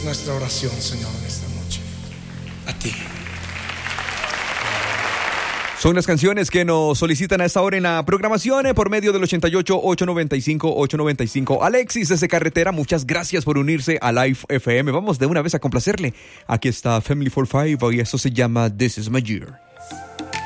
es nuestra oración, Señor, en esta noche. A ti. Son las canciones que nos solicitan a esta hora en la programación por medio del 88-895-895. Alexis desde Carretera, muchas gracias por unirse a Live FM. Vamos de una vez a complacerle. Aquí está Family 45 y esto se llama This Is My Year.